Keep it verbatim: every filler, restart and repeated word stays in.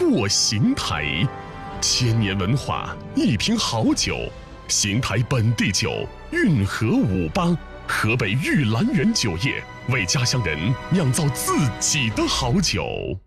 过邢台，千年文化，一瓶好酒，邢台本地酒，运河五八，河北玉兰园酒业为家乡人酿造自己的好酒。